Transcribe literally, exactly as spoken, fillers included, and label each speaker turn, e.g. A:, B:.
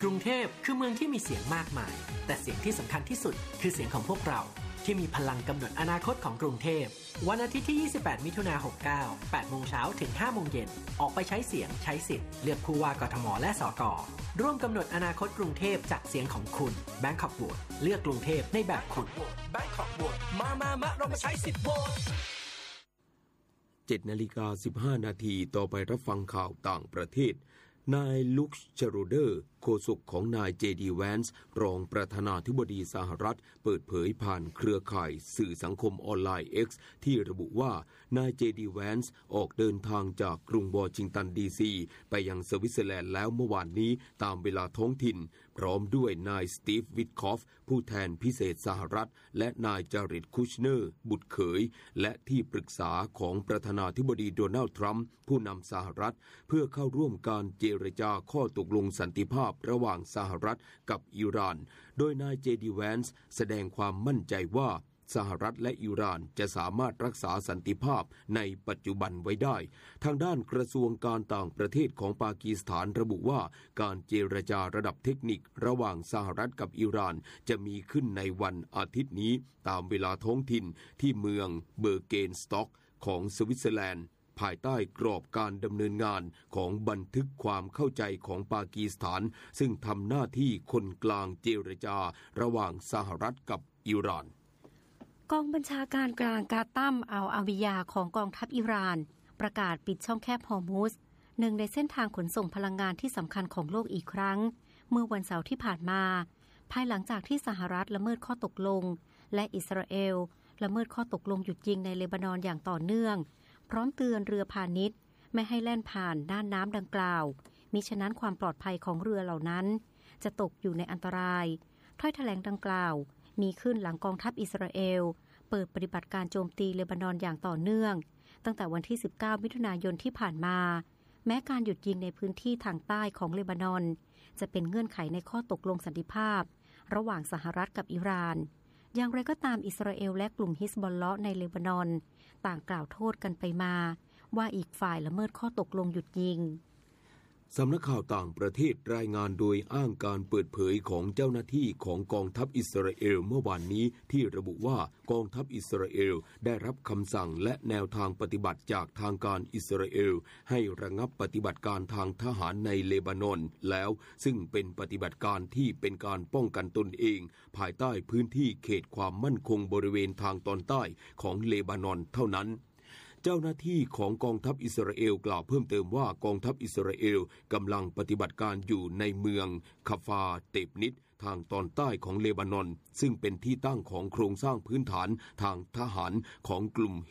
A: รุงเทพคือเมืองที่มีเสียงมากมายแต่เสียงที่สำคัญที่สุดคือเสียงของพวกเราที่มีพลังกำหนดอนาคตของกรุงเทพวันอาทิตย์ที่ยี่สิบแปดมิถุนายนหกเก้า แปดโมงเช้าถึงห้าโมงเย็นออกไปใช้เสียงใช้สิทธิ์เลือกผู้ว่ากทมและสกร่วมกำหนดอนาคตกรุงเทพจากเสียงของคุณ Bangkok Vote เลือกกรุงเทพในแบบคุณ
B: Bangkok Vote มามามาเรามาใช้สิทธิ์โหวต
C: เจ็ดนาฬิกาสิบห้านาทีต่อไปรับฟังข่าวต่างประเทศนายลุคชโรเดอร์โฆษกของนายเจดีแวนส์รองประธานาธิบดีสหรัฐเปิดเผยผ่านเครือข่ายสื่อสังคมออนไลน์ X ที่ระบุว่านายเจดีแวนส์ออกเดินทางจากกรุงวอชิงตันดีซีไปยังสวิตเซอร์แลนด์แล้วเมื่อวานนี้ตามเวลาท้องถิ่นพร้อมด้วยนายสตีฟวิทคอฟผู้แทนพิเศษสหรัฐและนายจาริดคุชเนอร์บุตรเขยและที่ปรึกษาของประธานาธิบดีโดนัลด์ทรัมป์ผู้นำสหรัฐเพื่อเข้าร่วมการเจรจาข้อตกลงสันติภาพระหว่างสหรัฐกับอิหร่านโดยนายเจดีแวนส์แสดงความมั่นใจว่าสหรัฐและอิหร่านจะสามารถรักษาสันติภาพในปัจจุบันไว้ได้ทางด้านกระทรวงการต่างประเทศของปากีสถานระบุว่าการเจรจาระดับเทคนิคระหว่างสหรัฐกับอิหร่านจะมีขึ้นในวันอาทิตย์นี้ตามเวลาท้องถิ่นที่เมืองเบอร์เกนสต็อกของสวิตเซอร์แลนด์ภายใต้กรอบการดำเนินงานของบันทึกความเข้าใจของปากีสถานซึ่งทำหน้าที่คนกลางเจรจาระหว่างสหรัฐกับอิหร่าน
D: กองบัญชาการกลางกาตัมอัลอาวิยาของกองทัพอิหร่านประกาศปิดช่องแคบฮอร์มุซหนึ่งในเส้นทางขนส่งพลังงานที่สำคัญของโลกอีกครั้งเมื่อวันเสาร์ที่ผ่านมาภายหลังจากที่สหรัฐละเมิดข้อตกลงและอิสราเอลละเมิดข้อตกลงหยุดยิงในเลบานอนอย่างต่อเนื่องพร้อมเตือนเรือพาณิชย์ไม่ให้แล่นผ่านด้านน้ำดังกล่าวมิฉะนั้นความปลอดภัยของเรือเหล่านั้นจะตกอยู่ในอันตรายถ้อยแถลงดังกล่าวมีขึ้นหลังกองทัพอิสราเอลเปิดปฏิบัติการโจมตีเลบานอนอย่างต่อเนื่องตั้งแต่วันที่สิบเก้ามิถุนายนที่ผ่านมาแม้การหยุดยิงในพื้นที่ทางใต้ของเลบานอนจะเป็นเงื่อนไขในข้อตกลงสันติภาพระหว่างสหรัฐกับอิหร่านอย่างไรก็ตามอิสราเอลและกลุ่มฮิซบอลเลาะห์ในเลบานอนต่างกล่าวโทษกันไปมาว่าอีกฝ่ายละเมิดข้อตกลงหยุดยิง
C: สำนักข่าวต่างประเทศรายงานโดยอ้างการเปิดเผยของเจ้าหน้าที่ของกองทัพอิสราเอลเมื่อวานนี้ที่ระบุว่ากองทัพอิสราเอลได้รับคำสั่งและแนวทางปฏิบัติจากทางการอิสราเอลให้ระงับปฏิบัติการทางทหารในเลบานอนแล้วซึ่งเป็นปฏิบัติการที่เป็นการป้องกันตนเองภายใต้พื้นที่เขตความมั่นคงบริเวณทางตอนใต้ของเลบานอนเท่านั้นเจ้าหน้าที่ของกองทัพอิสราเอลกล่าวเพิ่มเติมว่ากองทัพอิสราเอลกำลังปฏิบัติการอยู่ในเมืองคาฟาเตบนิดทางตอนใต้ของเลบานอนซึ่งเป็นที่ตั้งของโครงสร้างพื้นฐานทางทหารของกลุ่ม